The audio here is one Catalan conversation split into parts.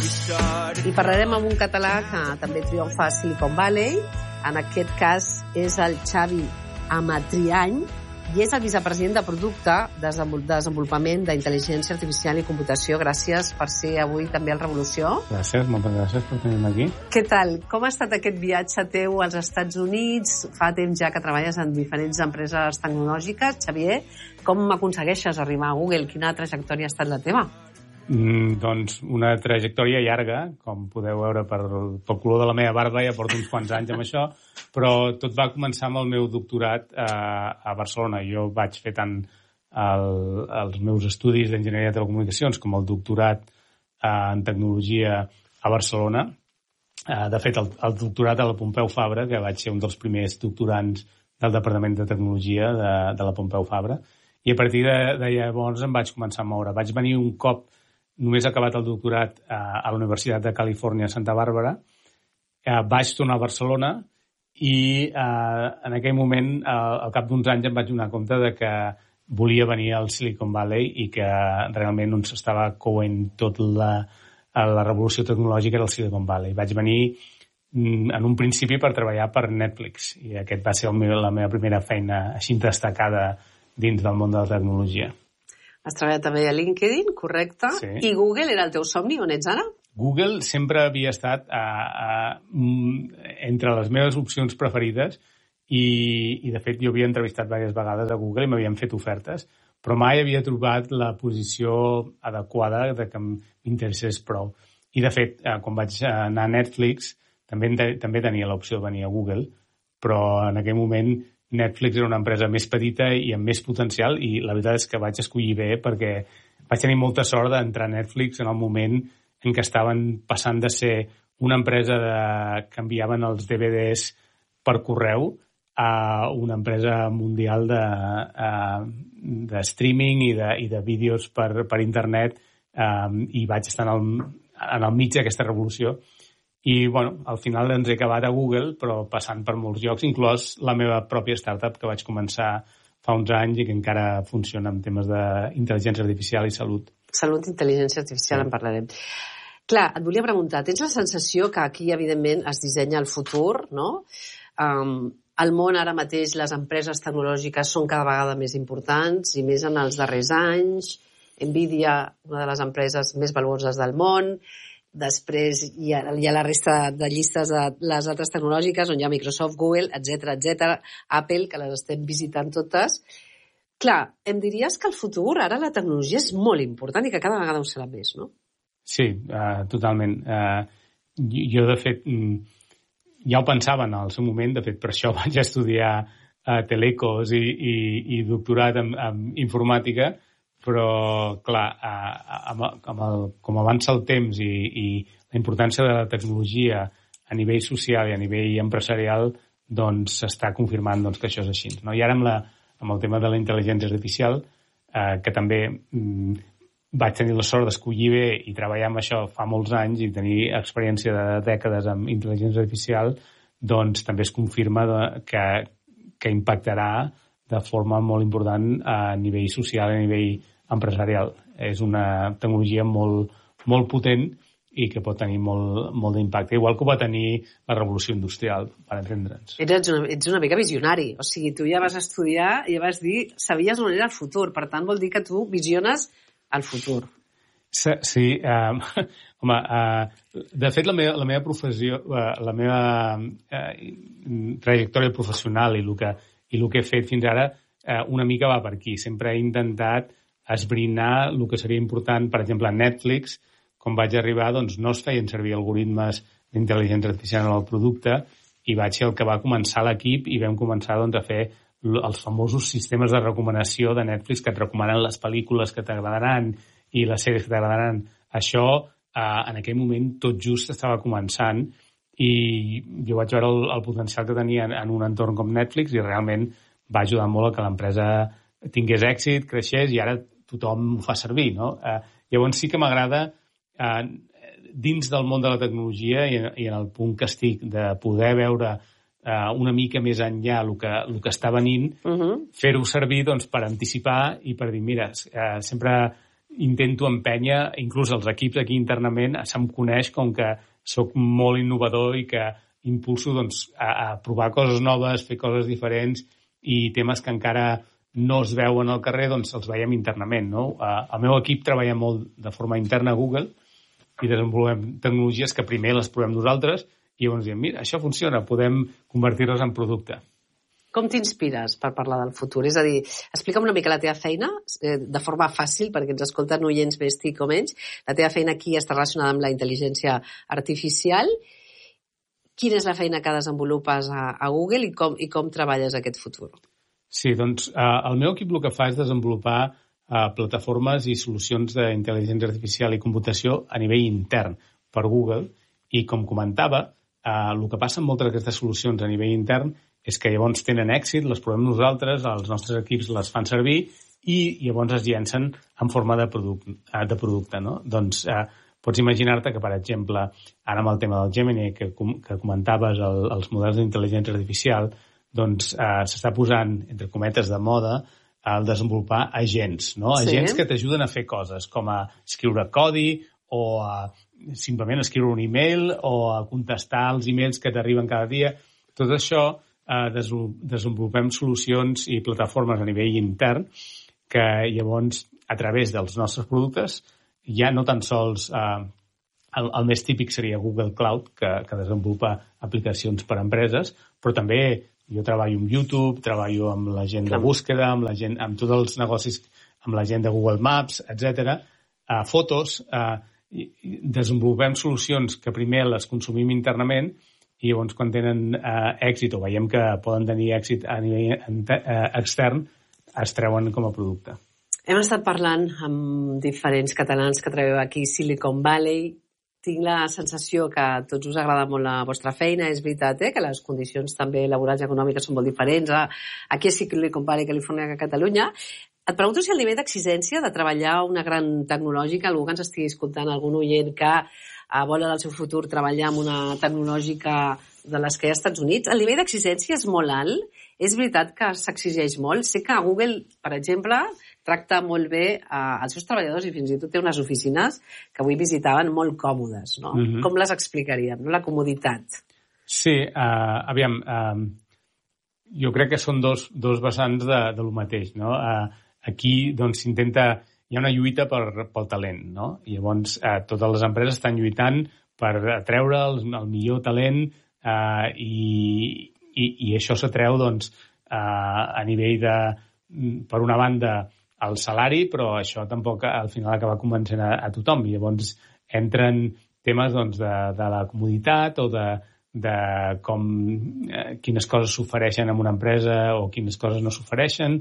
I parlarem amb un català que també triomfa a Silicon Valley. En aquest cas és el Xavi Amatriany i és el vicepresident de producte de desenvolupament d'intel·ligència artificial i computació. Gràcies per ser avui també al Revolució. Gràcies, moltes gràcies per tenir-me aquí. Què tal? Com ha estat aquest viatge teu als Estats Units? Fa temps ja que treballes en diferents empreses tecnològiques. Xavier, com aconsegueixes arribar a Google? Quina trajectòria ha estat la teva? Doncs una trajectòria llarga, com podeu veure pel color de la meva barba, ja porto uns quants anys amb això, però tot va començar amb el meu doctorat a Barcelona. Jo vaig fer tant els meus estudis d'enginyeria de telecomunicacions com el doctorat en tecnologia a Barcelona. De fet, el doctorat a la Pompeu Fabra, que vaig ser un dels primers doctorants del Departament de Tecnologia de la Pompeu Fabra, i a partir de llavors em vaig començar a moure. Vaig venir un cop només acabat el doctorat a la Universitat de Califòrnia a Santa Bàrbara, vaig tornar a Barcelona i en aquell moment, al cap d'uns anys, em vaig donar compte de que volia venir al Silicon Valley i que realment on s'estava coent tota la revolució tecnològica era el Silicon Valley. Vaig venir en un principi per treballar per Netflix i aquest va ser la meva primera feina així destacada dins del món de la tecnologia. Has treballat també a LinkedIn, correcte? Sí. I Google era el teu somni? On ets ara? Google sempre havia estat entre les meves opcions preferides i de fet, jo havia entrevistat diverses vegades a Google i m'havien fet ofertes, però mai havia trobat la posició adequada de que m'interessés prou. I de fet, quan vaig anar a Netflix, també tenia l'opció de venir a Google, però en aquell moment Netflix era una empresa més petita i amb més potencial i la veritat és que vaig escollir bé perquè vaig tenir molta sort d'entrar a Netflix en el moment en què estaven passant de ser una empresa que enviaven els DVDs per correu a una empresa mundial de streaming i de vídeos per internet i vaig estar en el mig d'aquesta revolució. I, bueno, al final ens he acabat a Google, però passant per molts llocs, inclòs la meva pròpia startup que vaig començar fa uns anys i que encara funciona en temes d'intel·ligència artificial i salut. Salut i intel·ligència artificial, sí. En parlarem. Clar, et volia preguntar, tens la sensació que aquí, evidentment, es dissenya el futur, no? Al món ara mateix les empreses tecnològiques són cada vegada més importants i més en els darrers anys. Nvidia, una de les empreses més valuoses del món. Després hi ha la resta de llistes de les altres tecnològiques on hi ha Microsoft, Google, etc, Apple, que les estem visitant totes. Clar, em diries que el futur, ara la tecnologia és molt important i que cada vegada ho serà més, no? Sí, totalment. Jo, de fet, ja ho pensava en el seu moment, de fet, per això vaig estudiar telecos i doctorat en informàtica, però, clar, com avança el temps i la importància de la tecnologia a nivell social i a nivell empresarial, doncs s'està confirmant que això és així, no? I ara amb el tema de la intel·ligència artificial, que també vaig tenir la sort d'escollir bé i treballar amb això fa molts anys i tenir experiència de dècades amb intel·ligència artificial, doncs també es confirma que impactarà de forma molt important a nivell social i a nivell empresarial. És una tecnologia molt, molt potent i que pot tenir molt d'impacte, igual que ho va tenir la revolució industrial, per entendre'ns. Ets una mica visionari, o sigui, tu ja vas estudiar i ja vas dir, sabies on era el futur, per tant vol dir que tu visiones el futur. Sí, home, de fet la meva professió, la meva trajectòria professional i el que he fet fins ara una mica va per aquí. Sempre he intentat esbrinar el que seria important, per exemple, a Netflix, quan vaig arribar, doncs no es feien servir algoritmes d'intel·ligència artificial en el producte i vaig ser el que va començar l'equip i vam començar a fer els famosos sistemes de recomanació de Netflix que et recomanen les pel·lícules que t'agradaran i les sèries que t'agradaran. Això, en aquell moment, tot just estava començant i jo vaig veure el potencial que tenia en un entorn com Netflix i realment va ajudar molt a que l'empresa tingués èxit, creixés i ara tothom ho fa servir, no? Llavors sí que m'agrada, dins del món de la tecnologia i en el punt que estic de poder veure una mica més enllà el que està venint, fer-ho servir per anticipar i per dir, mira, sempre intento empènyer, inclús els equips aquí internament, se'm coneix com que sóc molt innovador i que impulso doncs, a provar coses noves, fer coses diferents i temes que encara no es veuen al carrer, doncs els veiem internament. No? El meu equip treballa molt de forma interna a Google i desenvolupem tecnologies que primer les provem nosaltres i llavors diem, mira, això funciona, podem convertir-les en producte. Com t'inspires per parlar del futur? És a dir, explica'm una mica la teva feina de forma fàcil, perquè ens escolten oients més TIC o menys. La teva feina aquí està relacionada amb la intel·ligència artificial. Quina és la feina que desenvolupes a Google i com treballes aquest futur? Sí, doncs el meu equip el que fa és desenvolupar plataformes i solucions d'intel·ligència artificial i computació a nivell intern per Google i, com comentava, el que passa amb moltes d'aquestes solucions a nivell intern és que llavors tenen èxit, les provem nosaltres, els nostres equips les fan servir i llavors es llencen en forma de producte. No? Doncs pots imaginar-te que, per exemple, ara amb el tema del Gemini, que comentaves, els models d'intel·ligència artificial, doncs s'està posant, entre cometes, de moda el desenvolupar agents, no? Sí. Agents que t'ajuden a fer coses, com a escriure codi o a simplement escriure un email o a contestar els emails que t'arriben cada dia. Tot això desenvolupem solucions i plataformes a nivell intern que llavors, a través dels nostres productes, ja no tan sols el més típic seria Google Cloud, que desenvolupa aplicacions per a empreses, però també jo treballo amb YouTube, treballo amb la gent de búsqueda, amb tots els negocis, amb la gent de Google Maps, etc. Fotos, desenvolupem solucions que primer les consumim internament i llavors quan tenen èxit o veiem que poden tenir èxit a nivell extern, es treuen com a producte. Hem estat parlant amb diferents catalans que treballeu aquí a Silicon Valley. Tinc la sensació que a tots us agrada molt la vostra feina. És veritat que les condicions també laborals i econòmiques són molt diferents aquí a Silicon Valley, Califòrnia, que a Catalunya. Et pregunto si el nivell d'exigència de treballar una gran tecnològica, algú que ens estigui escoltant, algun oient que vol en el seu futur treballar amb una tecnològica de les que hi ha als Estats Units, el nivell d'exigència és molt alt. És veritat que s'exigeix molt. Sé que Google, per exemple, tracta molt bé els seus treballadors i fins i tot té unes oficines que avui visitaven molt còmodes, no? Com les explicaríem, no? La comoditat. Sí, aviam, jo crec que són dos vessants de lo mateix, no? Aquí, doncs, hi ha una lluita pel talent, no? I llavors totes les empreses estan lluitant per atreure el millor talent i això s'atreu, doncs, a nivell de, per una banda, el salari, però això tampoc al final acaba convencent a tothom. I llavors entren temes doncs, de la comoditat o de com quines coses s'ofereixen en una empresa o quines coses no s'ofereixen.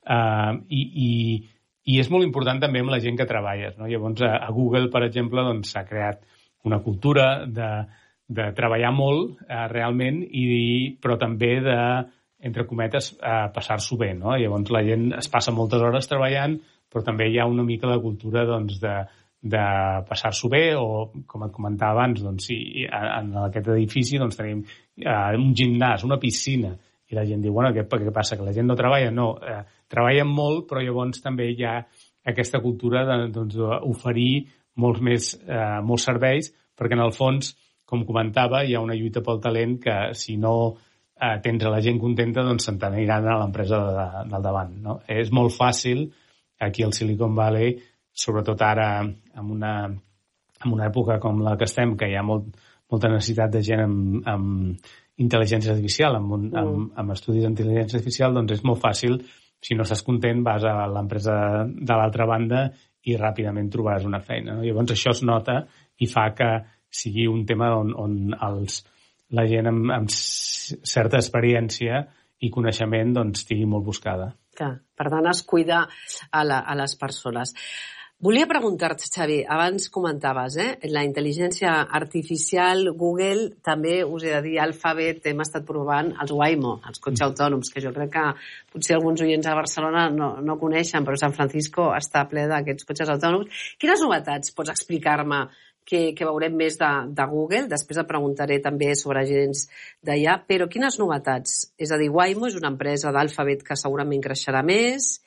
I és molt important també amb la gent que treballes. No? Llavors, a Google, per exemple, doncs, s'ha creat una cultura de treballar molt realment, però també de, entre cometes, passar-s'ho bé. No? Llavors la gent es passa moltes hores treballant, però també hi ha una mica la cultura doncs, de passar-s'ho bé o, com et comentava abans, doncs, si en aquest edifici doncs, tenim un gimnàs, una piscina, i la gent diu, bueno, què passa, que la gent no treballa? No, treballen molt, però llavors també hi ha aquesta cultura d'oferir molts serveis, perquè en el fons, com comentava, hi ha una lluita pel talent que si no tens a la gent contenta, doncs se'n t'aniran a l'empresa del davant. No? És molt fàcil, aquí al Silicon Valley, sobretot ara, en una època com la que estem, que hi ha molta necessitat de gent amb intel·ligència artificial, amb estudis d'intel·ligència artificial, doncs és molt fàcil, si no estàs content, vas a l'empresa de l'altra banda i ràpidament trobaràs una feina. No? Llavors això es nota i fa que sigui un tema on la gent amb certa experiència i coneixement doncs, estigui molt buscada. Clar, per tant, es cuida a les persones. Volia preguntar-te, Xavi, abans comentaves, la intel·ligència artificial, Google, també us he de dir, Alphabet, hem estat provant els Waymo, els cotxes autònoms, que jo crec que potser alguns oients a Barcelona no coneixen, però San Francisco està ple d'aquests cotxes autònoms. Quines novetats pots explicar-me que veurem més de Google? Després et preguntaré també sobre agents d'allà, però quines novetats? És a dir, Waymo és una empresa d'Alphabet que segurament creixerà més.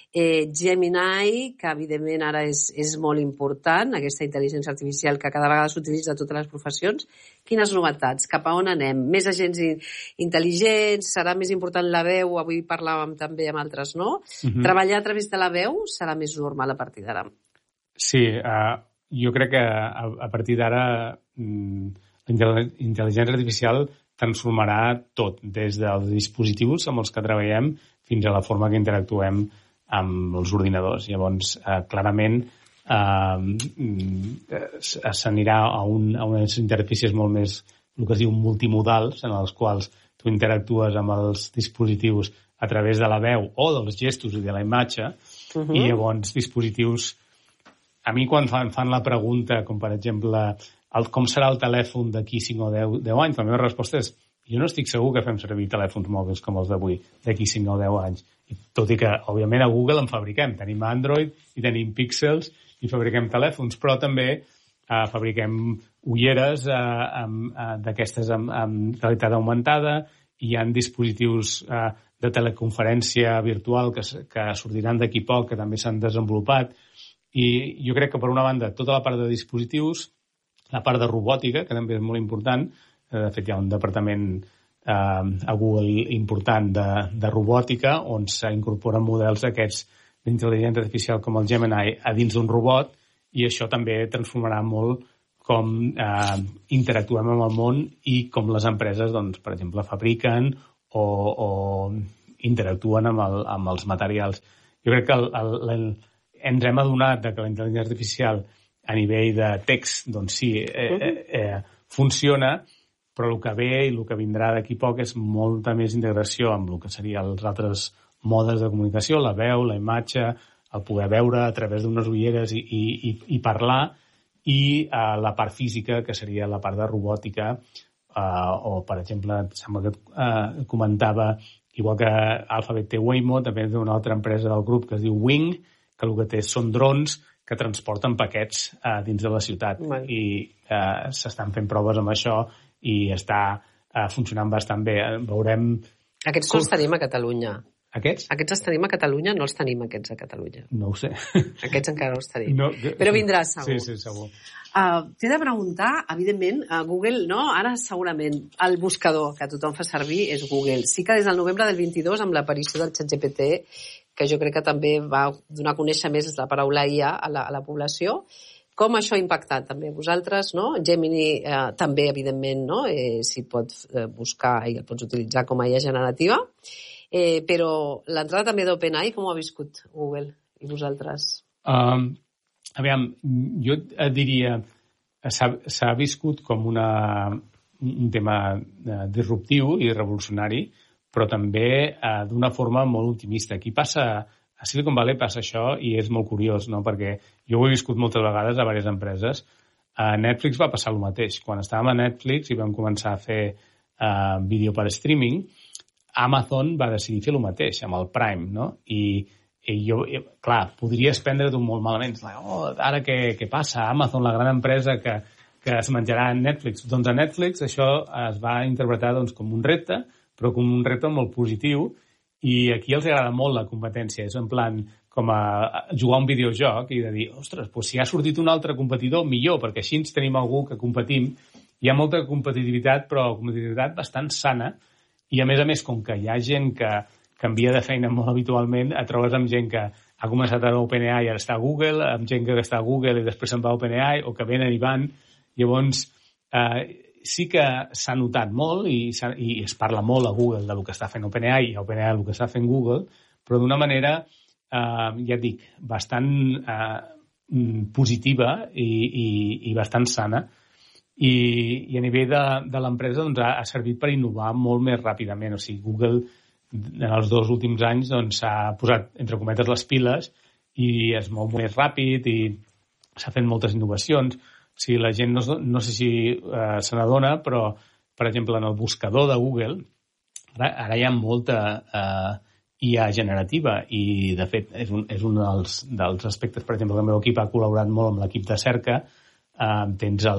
Gemini, que evidentment ara és molt important, aquesta intel·ligència artificial que cada vegada s'utilitza a totes les professions. Quines novetats? Cap a on anem? Més agents intel·ligents? Serà més important la veu? Avui parlàvem també amb altres, no? Treballar a través de la veu serà més normal a partir d'ara. Sí, jo crec que a partir d'ara la intel·ligència artificial transformarà tot, des dels dispositius amb els que treballem fins a la forma que interactuem amb els ordinadors. Llavors, clarament, s'anirà a unes interfícies molt més, el que es diu, multimodals, en els quals tu interactues amb els dispositius a través de la veu o dels gestos i de la imatge, i llavors dispositius... A mi, quan fan la pregunta, com per exemple, com serà el telèfon d'aquí 5 o 10 anys, la meva resposta és: jo no estic segur que fem servir telèfons mòbils com els d'avui, d'aquí 5 o 10 anys. Tot i que, òbviament, a Google en fabriquem. Tenim Android i tenim Pixels i fabriquem telèfons, però també fabriquem ulleres d'aquestes amb realitat augmentada, i hi ha dispositius de teleconferència virtual que sortiran d'aquí poc, que també s'han desenvolupat. I jo crec que, per una banda, tota la part de dispositius, la part de robòtica, que també és molt important. De fet, hi ha un departament a Google important de robòtica, on s'incorporen models aquests d'intel·ligència artificial com el Gemini a dins d'un robot, i això també transformarà molt com interactuem amb el món i com les empreses, doncs, per exemple, fabriquen o interactuen amb els materials. Jo crec que ens hem adonat que la intel·ligència artificial a nivell de text, doncs sí, funciona, però el que ve i el que vindrà d'aquí poc és molta més integració amb el que serien els altres modes de comunicació, la veu, la imatge, el poder veure a través d'unes ulleres i parlar, i la part física, que seria la part de robòtica, o, per exemple, sembla que comentava, igual que Alphabet té Waymo, també té una altra empresa del grup que es diu Wing, que el que té són drons que transporten paquets dins de la ciutat. I s'estan fent proves amb això i està funcionant bastant bé. Veurem... Aquests no els tenim a Catalunya. Aquests? Aquests els tenim a Catalunya, no els tenim aquests a Catalunya. No ho sé. Aquests encara no els tenim. No, però vindrà, segur. Sí, segur. T'he de preguntar, evidentment, a Google, no? Ara segurament el buscador que tothom fa servir és Google. Sí que des del novembre del 22, amb l'aparició del ChatGPT, que jo crec que també va donar a conèixer més la paraula IA a la població, com això ha impactat també vosaltres, no? Gemini també, evidentment, no? S'hi pot buscar i el pots utilitzar com a IA generativa, però l'entrada també d'OpenAI, com ho ha viscut Google i vosaltres? Aviam, jo et diria, s'ha viscut com un tema disruptiu i revolucionari, però també d'una forma molt optimista. Aquí a Silicon Valley passa això i és molt curiós, no? Perquè jo ho he viscut moltes vegades a diverses empreses. A Netflix va passar el mateix. Quan estàvem a Netflix i vam començar a fer vídeo per streaming, Amazon va decidir fer el mateix amb el Prime, no? I jo, clar, podries prendre-t'ho molt malament. Ara què passa? Amazon, la gran empresa que es menjarà en Netflix. Doncs a Netflix això es va interpretar com un repte, però com un repte molt positiu, i aquí els agrada molt la competència. És en plan com a jugar un videojoc i de dir, ostres, doncs si ha sortit un altre competidor, millor, perquè així ens tenim algú que competim. Hi ha molta competitivitat, però competitivitat bastant sana, i a més, com que hi ha gent que canvia de feina molt habitualment, et trobes amb gent que ha començat a OpenAI i ara està a Google, amb gent que està a Google i després se'n va a OpenAI, o que venen i van. Llavors, sí que s'ha notat molt i es parla molt a Google del que està fent OpenAI i a OpenAI del que està fent Google, però d'una manera, ja et dic, bastant positiva i bastant sana. I a nivell de l'empresa ha servit per innovar molt més ràpidament. O sigui, Google en els 2 últims anys s'ha posat, entre cometes, les piles i es mou més ràpid i s'ha fet moltes innovacions. O sigui, la gent no sé si se n'adona, però, per exemple, en el buscador de Google ara hi ha molta IA generativa i, de fet, és un dels aspectes, per exemple, que el meu equip ha col·laborat molt amb l'equip de cerca. Tens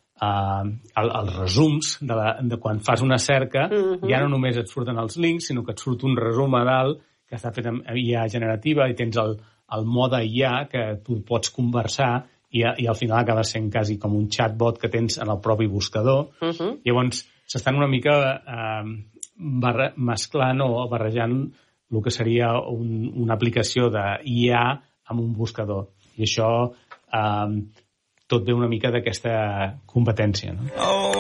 els resums de quan fas una cerca, ja no només et surten els links, sinó que et surt un resum a dalt que està fet amb IA generativa, i tens el mode IA que tu pots conversar i al final acaba sent quasi com un chatbot que tens en el propi buscador. Llavors, s'estan una mica mesclant o barrejant el que seria una aplicació d'IA amb un buscador. I això tot ve una mica d'aquesta competència, no?